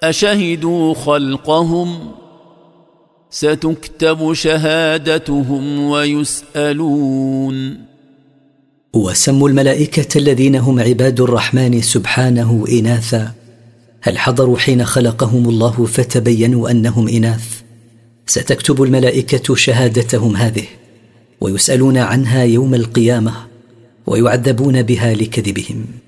أشهدوا خلقهم ستكتب شهادتهم ويسألون. وسموا الملائكة الذين هم عباد الرحمن سبحانه إناثا، هل حضروا حين خلقهم الله فتبينوا أنهم إناث؟ ستكتب الملائكة شهادتهم هذه ويسألون عنها يوم القيامة ويعذبون بها لكذبهم.